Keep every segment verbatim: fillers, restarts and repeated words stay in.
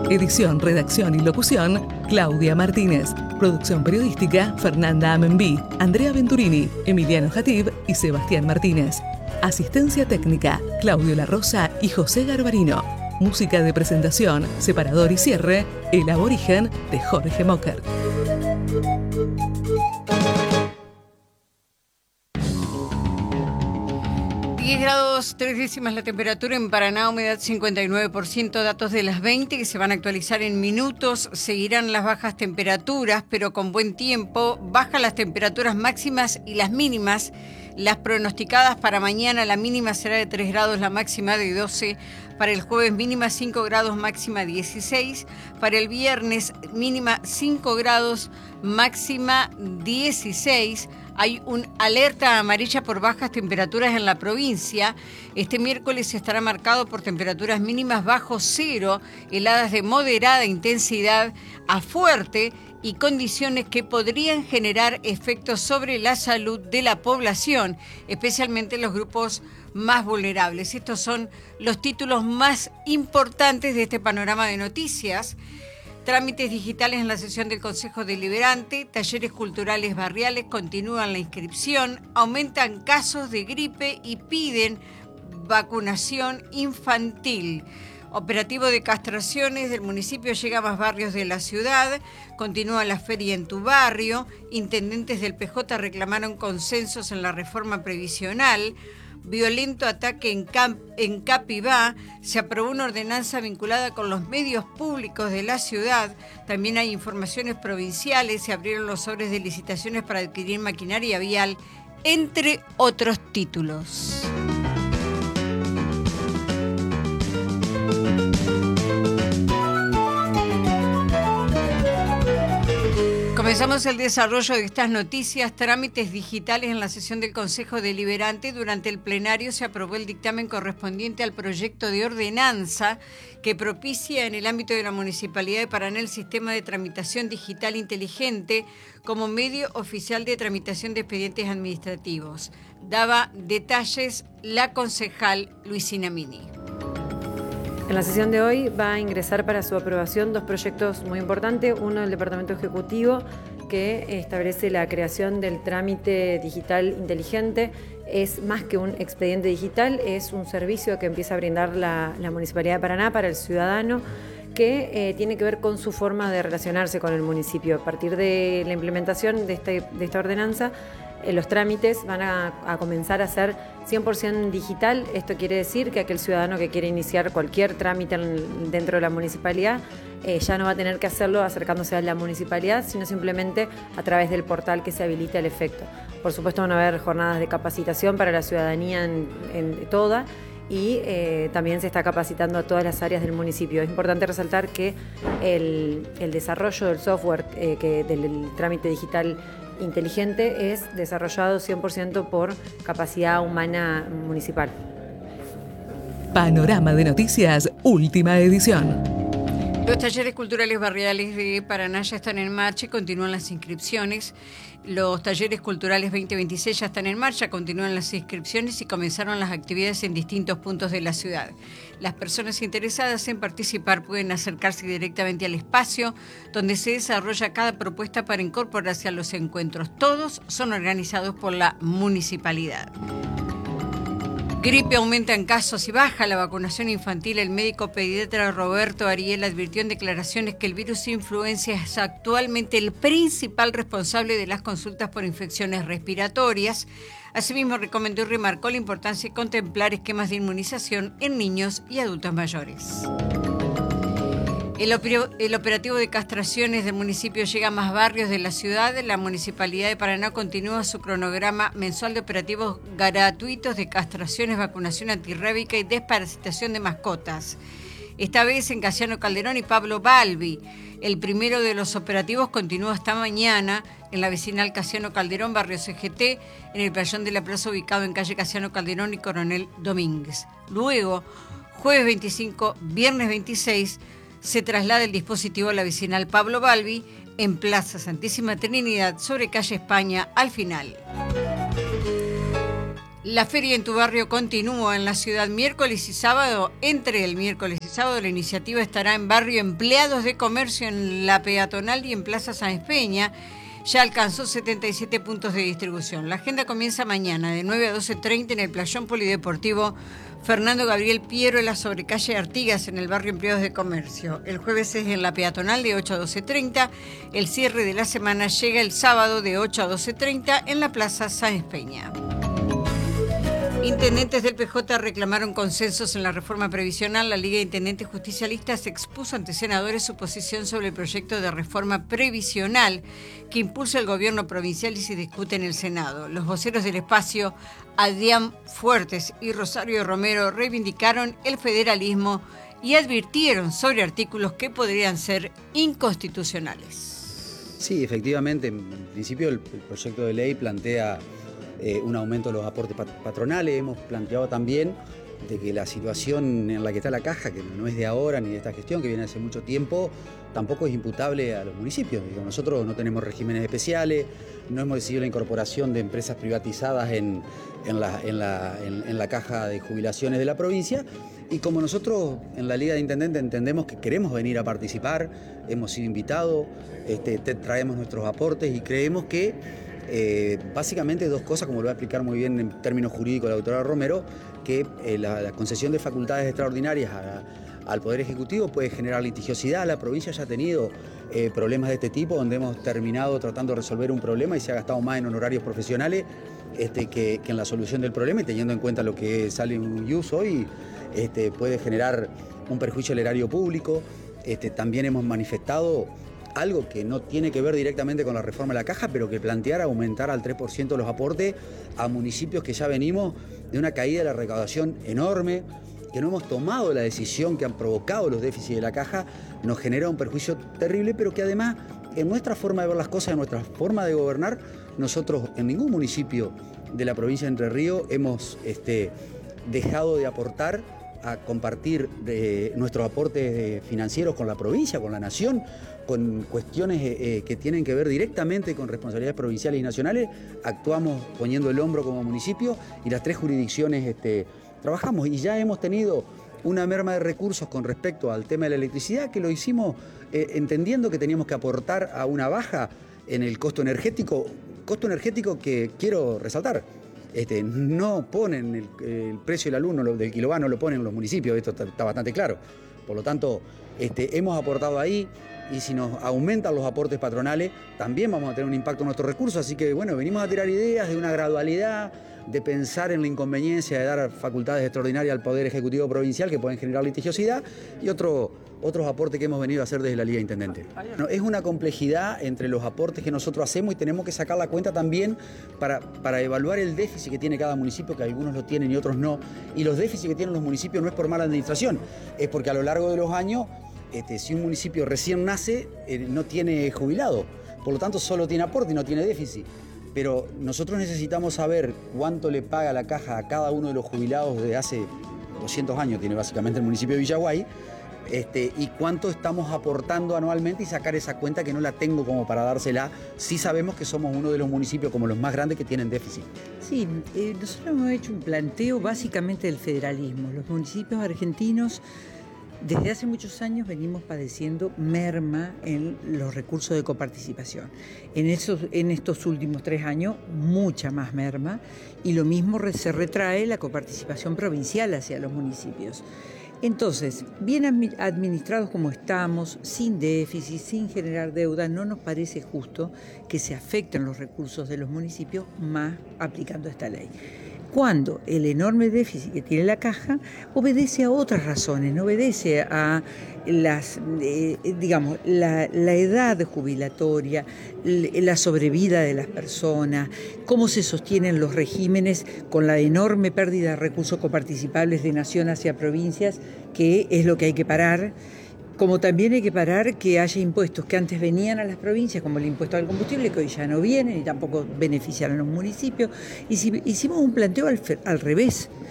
Edición, redacción y locución, Claudia Martínez. Producción periodística, Fernanda Amenbí, Andrea Venturini, Emiliano Jatib y Sebastián Martínez. Asistencia técnica, Claudio La Rosa y José Garbarino. Música de presentación, separador y cierre, El Aborigen de Jorge Mocker. diez grados tres décimas la temperatura en Paraná, humedad cincuenta y nueve por ciento, datos de las veinte que se van a actualizar en minutos. Seguirán las bajas temperaturas, pero con buen tiempo. Bajan las temperaturas máximas y las mínimas. Las pronosticadas para mañana, la mínima será de tres grados, la máxima de doce. Para el jueves, mínima cinco grados, máxima dieciséis. Para el viernes, mínima cinco grados, máxima dieciséis. Hay un alerta amarilla por bajas temperaturas en la provincia. Este miércoles estará marcado por temperaturas mínimas bajo cero, heladas de moderada intensidad a fuerte y condiciones que podrían generar efectos sobre la salud de la población, especialmente los grupos más vulnerables. Estos son los títulos más importantes de este panorama de noticias. Trámites digitales en la sesión del Consejo Deliberante, talleres culturales barriales, continúan la inscripción, aumentan casos de gripe y piden vacunación infantil. Operativo de castraciones del municipio llega a más barrios de la ciudad, continúa la feria en tu barrio, intendentes del P J reclamaron consensos en la reforma previsional. Violento ataque en, Camp, en Capibá, se aprobó una ordenanza vinculada con los medios públicos de la ciudad. También hay informaciones provinciales, se abrieron los sobres de licitaciones para adquirir maquinaria vial, entre otros títulos. Comenzamos el desarrollo de estas noticias. Trámites digitales en la sesión del Consejo Deliberante. Durante el plenario se aprobó el dictamen correspondiente al proyecto de ordenanza que propicia en el ámbito de la Municipalidad de Paraná el sistema de tramitación digital inteligente como medio oficial de tramitación de expedientes administrativos. Daba detalles la concejal Luisina Mini. En la sesión de hoy va a ingresar para su aprobación dos proyectos muy importantes. Uno del Departamento Ejecutivo, que establece la creación del trámite digital inteligente. Es más que un expediente digital, es un servicio que empieza a brindar la, la Municipalidad de Paraná para el ciudadano, que eh, tiene que ver con su forma de relacionarse con el municipio. A partir de la implementación de, este, de esta ordenanza, eh, los trámites van a, a comenzar a ser cien por ciento digital. Esto quiere decir que aquel ciudadano que quiere iniciar cualquier trámite en, dentro de la municipalidad eh, ya no va a tener que hacerlo acercándose a la municipalidad, sino simplemente a través del portal que se habilita el efecto. Por supuesto, van a haber jornadas de capacitación para la ciudadanía en, en toda, y eh, también se está capacitando a todas las áreas del municipio. Es importante resaltar que el, el desarrollo del software eh, que, del, del trámite digital inteligente es desarrollado cien por ciento por capacidad humana municipal. Panorama de Noticias, última edición. Los talleres culturales barriales de Paraná ya están en marcha y continúan las inscripciones. Los talleres culturales veinte veintiséis ya están en marcha, continúan las inscripciones y comenzaron las actividades en distintos puntos de la ciudad. Las personas interesadas en participar pueden acercarse directamente al espacio donde se desarrolla cada propuesta para incorporarse a los encuentros. Todos son organizados por la municipalidad. Gripe aumenta en casos y baja la vacunación infantil. El médico pediatra Roberto Ariel advirtió en declaraciones que el virus influenza es actualmente el principal responsable de las consultas por infecciones respiratorias. Asimismo, recomendó y remarcó la importancia de contemplar esquemas de inmunización en niños y adultos mayores. El, oper- el operativo de castraciones del municipio llega a más barrios de la ciudad. La Municipalidad de Paraná continúa su cronograma mensual de operativos gratuitos de castraciones, vacunación antirrábica y desparasitación de mascotas. Esta vez en Casiano Calderón y Pablo Balbi. El primero de los operativos continúa hasta mañana en la vecinal Casiano Calderón, barrio C G T, en el playón de la plaza ubicado en calle Casiano Calderón y Coronel Domínguez. Luego, jueves veinticinco, viernes veintiséis, se traslada el dispositivo a la vecinal Pablo Balbi en Plaza Santísima Trinidad sobre calle España al final. La feria en tu barrio continúa en la ciudad miércoles y sábado. Entre el miércoles y sábado la iniciativa estará en Barrio Empleados de Comercio, en la Peatonal y en Plaza Sáenz Peña. Ya alcanzó setenta y siete puntos de distribución. La agenda comienza mañana de nueve a doce treinta en el Playón Polideportivo Fernando Gabriel Piérola sobre calle Artigas en el Barrio Empleados de Comercio. El jueves es en la Peatonal de ocho a doce treinta. El cierre de la semana llega el sábado de ocho a doce treinta en la Plaza Sáenz Peña. Intendentes del P J reclamaron consensos en la reforma previsional. La Liga de Intendentes Justicialistas expuso ante senadores su posición sobre el proyecto de reforma previsional que impulsa el gobierno provincial y se discute en el Senado. Los voceros del espacio, Adrián Fuertes y Rosario Romero, reivindicaron el federalismo y advirtieron sobre artículos que podrían ser inconstitucionales. Sí, efectivamente, en principio el, el proyecto de ley plantea Eh, un aumento de los aportes patronales. Hemos planteado también de que la situación en la que está la caja, que no es de ahora ni de esta gestión, que viene hace mucho tiempo, tampoco es imputable a los municipios. Digo, nosotros no tenemos regímenes especiales, no hemos decidido la incorporación de empresas privatizadas en, en, la, en, la, en, en la caja de jubilaciones de la provincia, y como nosotros en la Liga de Intendentes entendemos que queremos venir a participar, hemos sido invitados, este, te traemos nuestros aportes y creemos que Eh, básicamente dos cosas, como lo va a explicar muy bien en términos jurídicos la doctora Romero, que eh, la, la concesión de facultades extraordinarias a, al Poder Ejecutivo puede generar litigiosidad. La provincia ya ha tenido eh, problemas de este tipo, donde hemos terminado tratando de resolver un problema y se ha gastado más en honorarios profesionales este, que, que en la solución del problema, y teniendo en cuenta lo que sale en un use hoy, este, puede generar un perjuicio al erario público. Este, también hemos manifestado algo que no tiene que ver directamente con la reforma de la caja, pero que plantear aumentar al tres por ciento los aportes a municipios que ya venimos de una caída de la recaudación enorme, que no hemos tomado la decisión que han provocado los déficits de la caja, nos genera un perjuicio terrible, pero que además en nuestra forma de ver las cosas, en nuestra forma de gobernar, nosotros en ningún municipio de la provincia de Entre Ríos hemos este, dejado de aportar, a compartir de nuestros aportes financieros con la provincia, con la nación, con cuestiones eh, que tienen que ver directamente con responsabilidades provinciales y nacionales. Actuamos poniendo el hombro como municipio y las tres jurisdicciones este, trabajamos, y ya hemos tenido una merma de recursos con respecto al tema de la electricidad, que lo hicimos eh, entendiendo que teníamos que aportar a una baja en el costo energético, costo energético que quiero resaltar. Este, no ponen el, el precio del alumno del kilovatio, no lo ponen los municipios, esto está, está bastante claro. Por lo tanto, este, hemos aportado ahí, y si nos aumentan los aportes patronales, también vamos a tener un impacto en nuestros recursos. Así que, bueno, venimos a tirar ideas de una gradualidad, de pensar en la inconveniencia de dar facultades extraordinarias al Poder Ejecutivo Provincial que pueden generar litigiosidad, y otro, otros aportes que hemos venido a hacer desde la Liga de Intendentes. No, es una complejidad entre los aportes que nosotros hacemos, y tenemos que sacar la cuenta también para, para evaluar el déficit que tiene cada municipio, que algunos lo tienen y otros no. Y los déficits que tienen los municipios no es por mala administración, es porque a lo largo de los años, este, si un municipio recién nace, eh, no tiene jubilado, por lo tanto solo tiene aporte y no tiene déficit. Pero nosotros necesitamos saber cuánto le paga la caja a cada uno de los jubilados desde hace doscientos años, tiene básicamente el municipio de Villaguay, este, y cuánto estamos aportando anualmente, y sacar esa cuenta, que no la tengo como para dársela. Sí sabemos que somos uno de los municipios como los más grandes que tienen déficit. Sí, eh, nosotros hemos hecho un planteo básicamente del federalismo. Los municipios argentinos desde hace muchos años venimos padeciendo merma en los recursos de coparticipación. En, esos, en estos últimos tres años, mucha más merma, y lo mismo se retrae la coparticipación provincial hacia los municipios. Entonces, bien administrados como estamos, sin déficit, sin generar deuda, no nos parece justo que se afecten los recursos de los municipios más aplicando esta ley. Cuando el enorme déficit que tiene la caja obedece a otras razones, no obedece a las, eh, digamos, la, la edad jubilatoria, la sobrevida de las personas, cómo se sostienen los regímenes con la enorme pérdida de recursos coparticipables de nación hacia provincias, que es lo que hay que parar. Como también hay que parar que haya impuestos que antes venían a las provincias, como el impuesto al combustible, que hoy ya no vienen y tampoco benefician a los municipios. Y si hicimos un planteo al, al revés.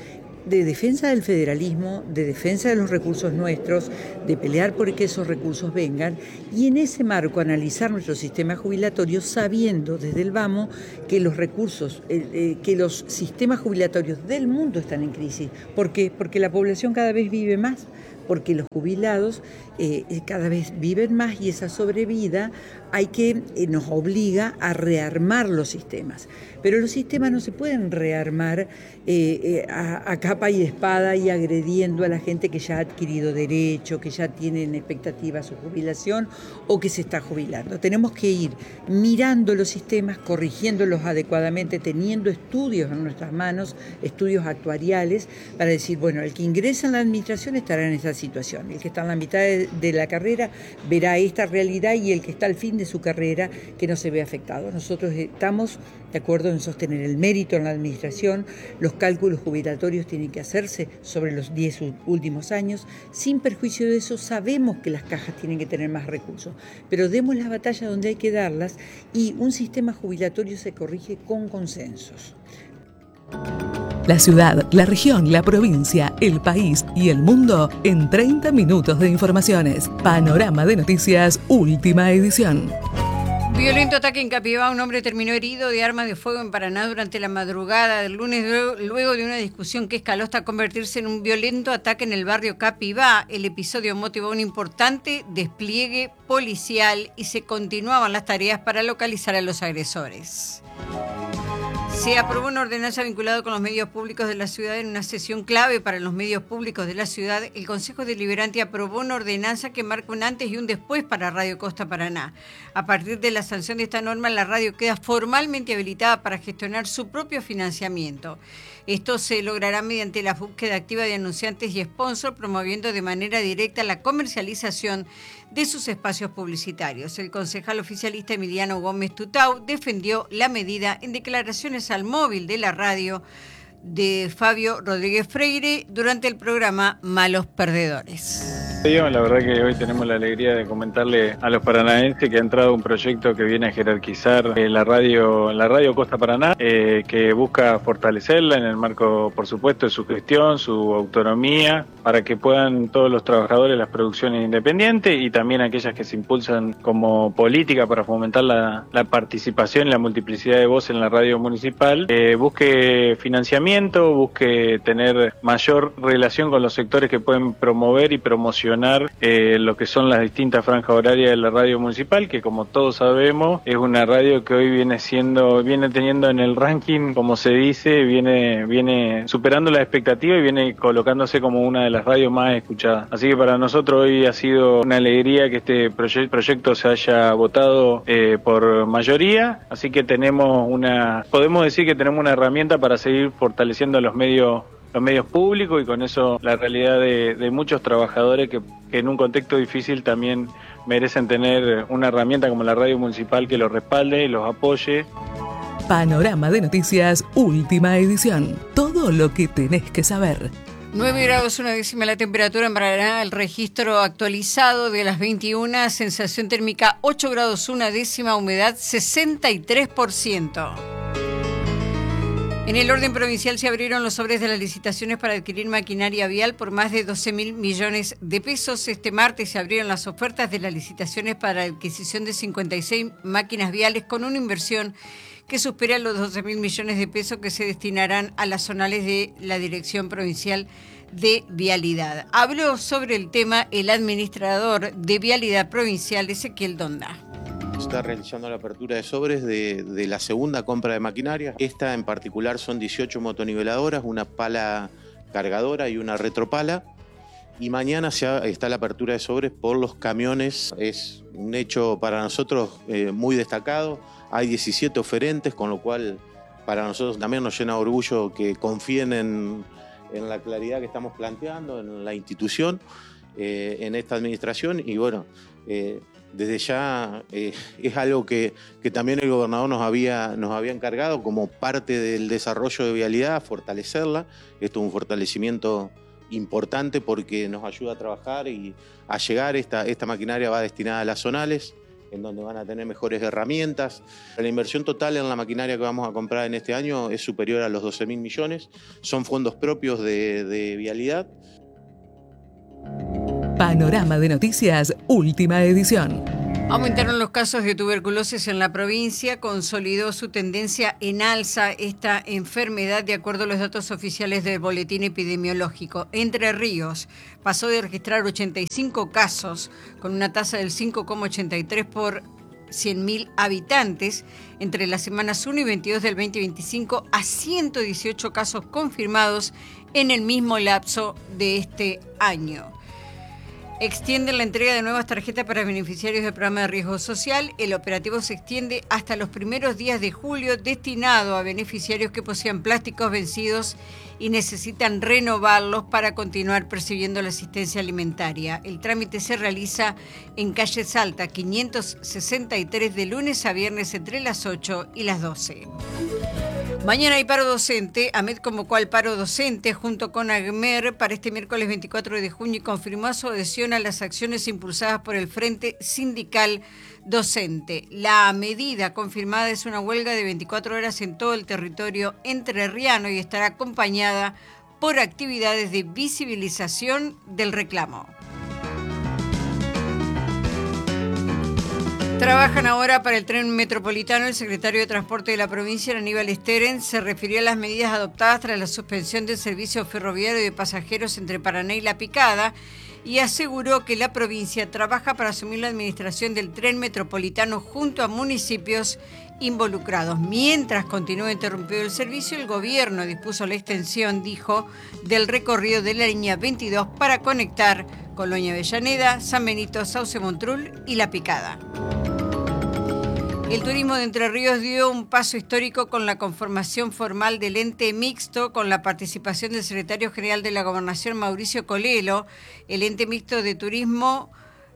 de defensa del federalismo, de defensa de los recursos nuestros, de pelear por que esos recursos vengan y en ese marco analizar nuestro sistema jubilatorio sabiendo desde el vamos que los recursos, eh, eh, que los sistemas jubilatorios del mundo están en crisis. ¿Por qué? Porque la población cada vez vive más, porque los jubilados eh, cada vez viven más y esa sobrevida hay que, eh, nos obliga a rearmar los sistemas. Pero los sistemas no se pueden rearmar eh, eh, a, a capa y espada y agrediendo a la gente que ya ha adquirido derecho, que ya tienen expectativa a su jubilación o que se está jubilando. Tenemos que ir mirando los sistemas, corrigiéndolos adecuadamente, teniendo estudios en nuestras manos, estudios actuariales, para decir, bueno, el que ingresa en la administración estará en esa situación, el que está en la mitad de, de la carrera verá esta realidad y el que está al fin de su carrera que no se ve afectado. Nosotros estamos de acuerdo en sostener el mérito en la administración, los cálculos jubilatorios tienen que hacerse sobre los diez últimos años, sin perjuicio de eso sabemos que las cajas tienen que tener más recursos, pero demos las batallas donde hay que darlas y un sistema jubilatorio se corrige con consensos. La ciudad, la región, la provincia, el país y el mundo en treinta minutos de informaciones. Panorama de Noticias, última edición. Violento ataque en Capibá. Un hombre terminó herido de arma de fuego en Paraná durante la madrugada del lunes, luego de una discusión que escaló hasta convertirse en un violento ataque en el barrio Capibá. El episodio motivó un importante despliegue policial y se continuaban las tareas para localizar a los agresores. Se aprobó una ordenanza vinculada con los medios públicos de la ciudad en una sesión clave para los medios públicos de la ciudad. El Consejo Deliberante aprobó una ordenanza que marca un antes y un después para Radio Costa Paraná. A partir de la sanción de esta norma, la radio queda formalmente habilitada para gestionar su propio financiamiento. Esto se logrará mediante la búsqueda activa de anunciantes y sponsors, promoviendo de manera directa la comercialización de sus espacios publicitarios. El concejal oficialista Emiliano Gómez Tutau defendió la medida en declaraciones al móvil de la radio de Fabio Rodríguez Freire durante el programa Malos Perdedores. La verdad que hoy tenemos la alegría de comentarle a los paranaenses que ha entrado un proyecto que viene a jerarquizar eh, la radio la radio Costa Paraná, eh, que busca fortalecerla en el marco, por supuesto, de su gestión, su autonomía, para que puedan todos los trabajadores las producciones independientes y también aquellas que se impulsan como política para fomentar la, la participación y la multiplicidad de voz en la radio municipal, eh, busque financiamiento, busque tener mayor relación con los sectores que pueden promover y promocionar Eh, lo que son las distintas franjas horarias de la radio municipal, que como todos sabemos es una radio que hoy viene siendo, viene teniendo en el ranking, como se dice, viene, viene superando las expectativas y viene colocándose como una de las radios más escuchadas. Así que para nosotros hoy ha sido una alegría que este proye- proyecto se haya votado eh, por mayoría, así que tenemos una, podemos decir que tenemos una herramienta para seguir fortaleciendo los medios los medios públicos y con eso la realidad de, de muchos trabajadores que, que en un contexto difícil también merecen tener una herramienta como la radio municipal que los respalde y los apoye. Panorama de Noticias, última edición. Todo lo que tenés que saber. nueve grados una décima la temperatura en Paraná, el registro actualizado de las veintiuna, sensación térmica ocho grados una décima, humedad sesenta y tres por ciento. En el orden provincial se abrieron los sobres de las licitaciones para adquirir maquinaria vial por más de doce mil millones de pesos. Este martes se abrieron las ofertas de las licitaciones para la adquisición de cincuenta y seis máquinas viales con una inversión que supera los doce mil millones de pesos que se destinarán a las zonales de la Dirección Provincial de Vialidad. Habló sobre el tema el administrador de Vialidad Provincial, Ezequiel Donda. Se está realizando la apertura de sobres de, de la segunda compra de maquinaria. Esta en particular son dieciocho motoniveladoras, una pala cargadora y una retropala. Y mañana se ha, está la apertura de sobres por los camiones. Es un hecho para nosotros eh, muy destacado. Hay diecisiete oferentes, con lo cual para nosotros también nos llena de orgullo que confíen en, en la claridad que estamos planteando, en la institución, eh, en esta administración. Y bueno, eh, desde ya eh, es algo que, que también el gobernador nos había, nos había encargado como parte del desarrollo de vialidad, fortalecerla. Esto es un fortalecimiento importante porque nos ayuda a trabajar y a llegar. Esta, esta maquinaria va destinada a las zonales. en donde van a tener mejores herramientas. La inversión total en la maquinaria que vamos a comprar en este año es superior a los doce mil millones. Son fondos propios de, de Vialidad. Panorama de Noticias, última edición. Aumentaron los casos de tuberculosis en la provincia, consolidó su tendencia en alza esta enfermedad de acuerdo a los datos oficiales del boletín epidemiológico. Entre Ríos pasó de registrar ochenta y cinco casos con una tasa del cinco coma ochenta y tres por cien mil habitantes entre las semanas uno y veintidós del veinte veinticinco a ciento dieciocho casos confirmados en el mismo lapso de este año. Extienden la entrega de nuevas tarjetas para beneficiarios del programa de riesgo social. El operativo se extiende hasta los primeros días de julio, destinado a beneficiarios que posean plásticos vencidos y necesitan renovarlos para continuar percibiendo la asistencia alimentaria. El trámite se realiza en calle Salta, quinientos sesenta y tres, de lunes a viernes entre las ocho y las doce. Mañana hay paro docente. AMED convocó al paro docente junto con AGMER para este miércoles veinticuatro de junio y confirmó su adhesión a las acciones impulsadas por el Frente Sindical Docente. La medida confirmada es una huelga de veinticuatro horas en todo el territorio entrerriano y estará acompañada por actividades de visibilización del reclamo. Trabajan ahora para el tren metropolitano. El secretario de Transporte de la provincia, Aníbal Steren, se refirió a las medidas adoptadas tras la suspensión del servicio ferroviario de pasajeros entre Paraná y La Picada y aseguró que la provincia trabaja para asumir la administración del tren metropolitano junto a municipios involucrados. Mientras continúa interrumpido el servicio, el gobierno dispuso la extensión, dijo, del recorrido de la línea veintidós para conectar Colonia Avellaneda, San Benito, Sauce Montrul y La Picada. El turismo de Entre Ríos dio un paso histórico con la conformación formal del ente mixto con la participación del secretario general de la Gobernación, Mauricio Colelo. El ente mixto de turismo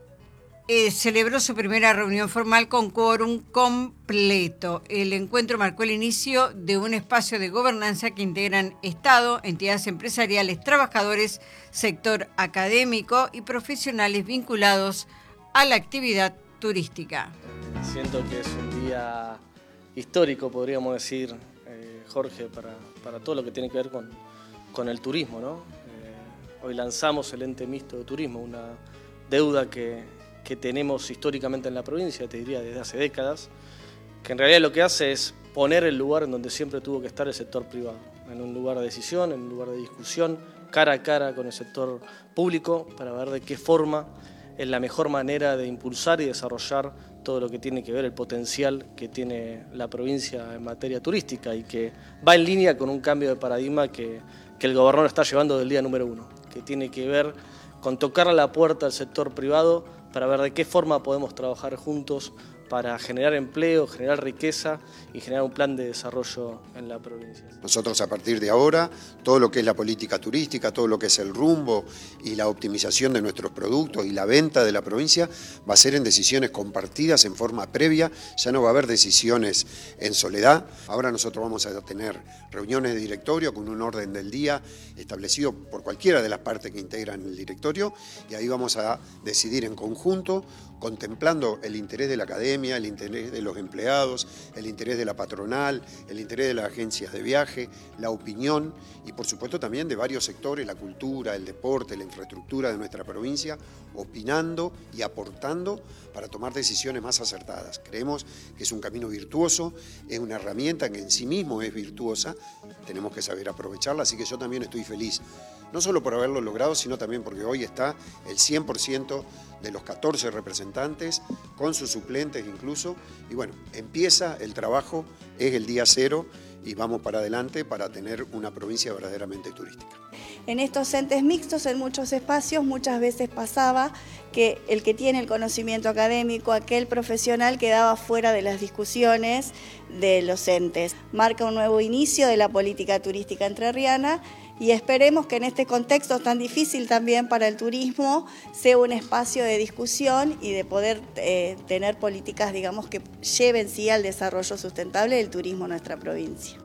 eh, celebró su primera reunión formal con quórum completo. El encuentro marcó el inicio de un espacio de gobernanza que integran Estado, entidades empresariales, trabajadores, sector académico y profesionales vinculados a la actividad turística. Siento que es un día histórico, podríamos decir, eh, Jorge, para, para todo lo que tiene que ver con, con el turismo, ¿no? Eh, hoy lanzamos el ente mixto de turismo, una deuda que, que tenemos históricamente en la provincia, te diría desde hace décadas, que en realidad lo que hace es poner el lugar en donde siempre tuvo que estar el sector privado, en un lugar de decisión, en un lugar de discusión, cara a cara con el sector público, para ver de qué forma es la mejor manera de impulsar y desarrollar todo lo que tiene que ver el potencial que tiene la provincia en materia turística y que va en línea con un cambio de paradigma que, que el gobernador está llevando del día número uno, que tiene que ver con tocar a la puerta al sector privado para ver de qué forma podemos trabajar juntos para generar empleo, generar riqueza y generar un plan de desarrollo en la provincia. Nosotros a partir de ahora, todo lo que es la política turística, todo lo que es el rumbo y la optimización de nuestros productos y la venta de la provincia va a ser en decisiones compartidas en forma previa, ya no va a haber decisiones en soledad. Ahora nosotros vamos a tener reuniones de directorio con un orden del día establecido por cualquiera de las partes que integran el directorio y ahí vamos a decidir en conjunto, contemplando el interés de la academia, el interés de los empleados, el interés de la patronal, el interés de las agencias de viaje, la opinión y por supuesto también de varios sectores, la cultura, el deporte, la infraestructura de nuestra provincia, opinando y aportando para tomar decisiones más acertadas. Creemos que es un camino virtuoso, es una herramienta que en sí mismo es virtuosa, tenemos que saber aprovecharla, así que yo también estoy feliz, no solo por haberlo logrado, sino también porque hoy está el cien por ciento de los catorce representantes, con sus suplentes incluso, y bueno, empieza el trabajo, es el día cero y vamos para adelante para tener una provincia verdaderamente turística. En estos entes mixtos, en muchos espacios, muchas veces pasaba que el que tiene el conocimiento académico, aquel profesional, quedaba fuera de las discusiones de los entes. Marca un nuevo inicio de la política turística entrerriana y esperemos que en este contexto tan difícil también para el turismo sea un espacio de discusión y de poder eh, tener políticas, digamos, que lleven sí al desarrollo sustentable del turismo en nuestra provincia.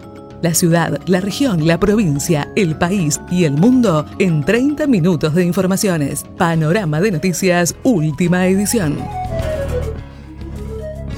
La ciudad, la región, la provincia, el país y el mundo en treinta minutos de informaciones. Panorama de Noticias, última edición.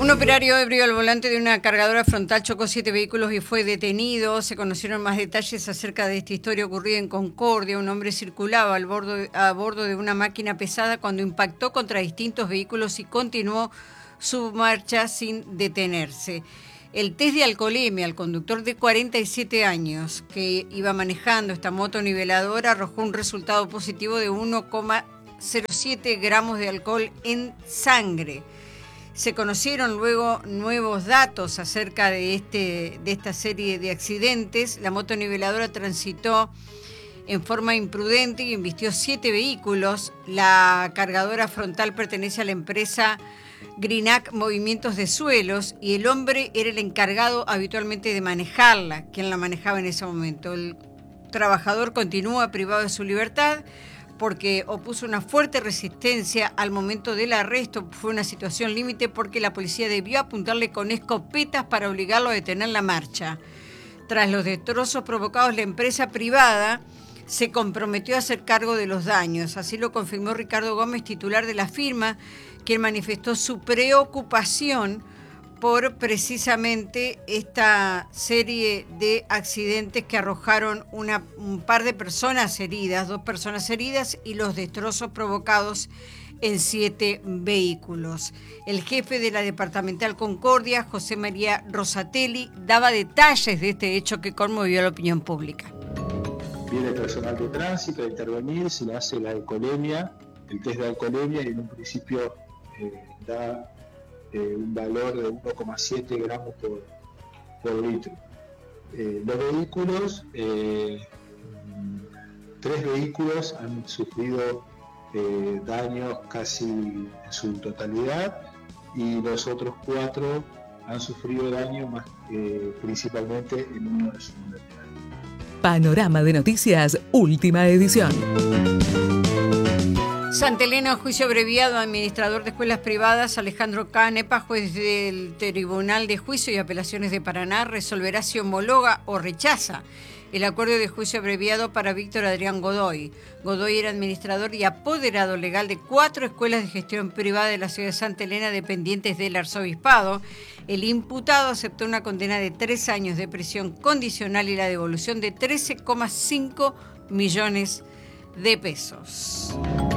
Un operario ebrio al volante de una cargadora frontal chocó siete vehículos y fue detenido. Se conocieron más detalles acerca de esta historia ocurrida en Concordia. Un hombre circulaba al bordo, a bordo de una máquina pesada cuando impactó contra distintos vehículos y continuó su marcha sin detenerse. El test de alcoholemia al conductor de cuarenta y siete años que iba manejando esta moto niveladora arrojó un resultado positivo de uno coma cero siete gramos de alcohol en sangre. Se conocieron luego nuevos datos acerca de, este, de esta serie de accidentes. La motoniveladora transitó en forma imprudente y embistió siete vehículos. La cargadora frontal pertenece a la empresa Grinac Movimientos de Suelos y el hombre era el encargado habitualmente de manejarla, quien la manejaba en ese momento. El trabajador continúa privado de su libertad porque opuso una fuerte resistencia al momento del arresto. Fue una situación límite porque la policía debió apuntarle con escopetas para obligarlo a detener la marcha. Tras los destrozos provocados, la empresa privada se comprometió a hacer cargo de los daños. Así lo confirmó Ricardo Gómez, titular de la firma, quien manifestó su preocupación por precisamente esta serie de accidentes que arrojaron una, un par de personas heridas, dos personas heridas y los destrozos provocados en siete vehículos. El jefe de la Departamental Concordia, José María Rosatelli, daba detalles de este hecho que conmovió a la opinión pública. Viene el personal de tránsito a intervenir, se le hace la alcoholemia, el test de alcoholemia y en un principio eh, da Eh, un valor de uno coma siete gramos por, por litro. Eh, los vehículos, eh, tres vehículos han sufrido eh, daños casi en su totalidad y los otros cuatro han sufrido daño más, eh, principalmente en uno de sus laterales. Panorama de Noticias, última edición. Santa Elena, juicio abreviado, administrador de escuelas privadas Alejandro Canepa, juez del Tribunal de Juicio y Apelaciones de Paraná, resolverá si homologa o rechaza el acuerdo de juicio abreviado para Víctor Adrián Godoy. Godoy era administrador y apoderado legal de cuatro escuelas de gestión privada de la ciudad de Santa Elena dependientes del arzobispado. El imputado aceptó una condena de tres años de prisión condicional y la devolución de trece coma cinco millones de pesos.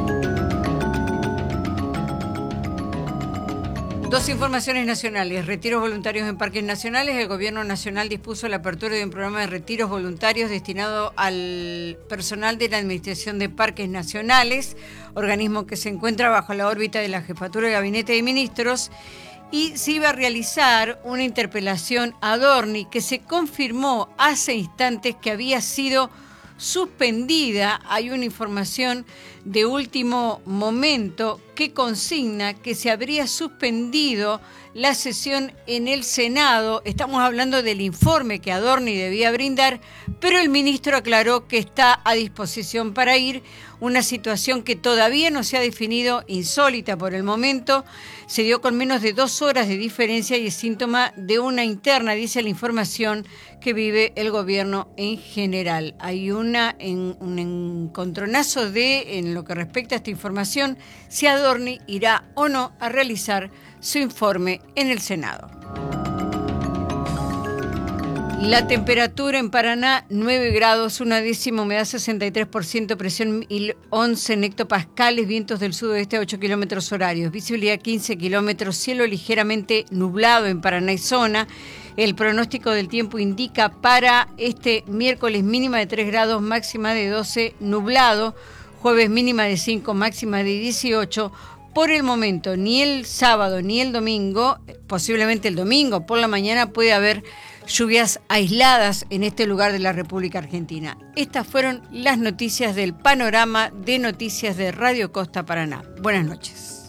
Dos informaciones nacionales. Retiros voluntarios en parques nacionales. El Gobierno Nacional dispuso la apertura de un programa de retiros voluntarios destinado al personal de la Administración de Parques Nacionales, organismo que se encuentra bajo la órbita de la Jefatura de Gabinete de Ministros, y se iba a realizar una interpelación a Adorni que se confirmó hace instantes que había sido suspendida. Hay una información de último momento que consigna que se habría suspendido la sesión en el Senado. Estamos hablando del informe que Adorni debía brindar, pero el ministro aclaró que está a disposición para ir. Una situación que todavía no se ha definido, insólita por el momento. Se dio con menos de dos horas de diferencia y es síntoma de una interna, dice la información, que vive el gobierno en general. Hay una, en, un encontronazo de, en lo que respecta a esta información, si Adorni irá o no a realizar su informe en el Senado. La temperatura en Paraná, nueve grados, una décima, humedad sesenta y tres por ciento, presión once en hectopascales, vientos del sudoeste a ocho kilómetros horarios, visibilidad quince kilómetros, cielo ligeramente nublado en Paraná y zona. El pronóstico del tiempo indica para este miércoles mínima de tres grados, máxima de doce, nublado, jueves mínima de cinco, máxima de dieciocho. Por el momento, ni el sábado ni el domingo, posiblemente el domingo por la mañana, puede haber lluvias aisladas en este lugar de la República Argentina. Estas fueron las noticias del Panorama de Noticias de Radio Costa Paraná. Buenas noches.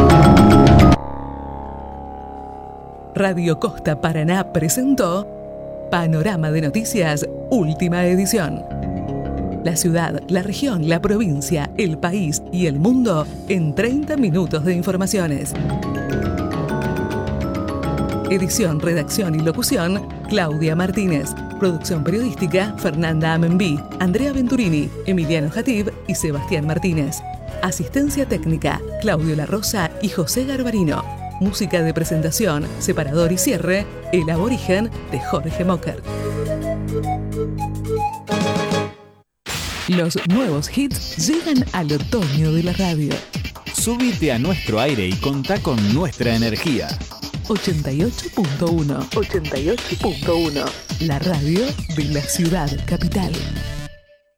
Radio Costa Paraná presentó Panorama de Noticias, última edición. La ciudad, la región, la provincia, el país y el mundo en treinta minutos de informaciones. Edición, redacción y locución, Claudia Martínez. Producción periodística, Fernanda Amenbí, Andrea Venturini, Emiliano Jatib y Sebastián Martínez. Asistencia técnica, Claudio La Rosa y José Garbarino. Música de presentación, separador y cierre, El Aborigen de Jorge Mocker. Los nuevos hits llegan al otoño de la radio. Subite a nuestro aire y contá con nuestra energía. ochenta y ocho punto uno. ochenta y ocho punto uno. La radio de la ciudad capital.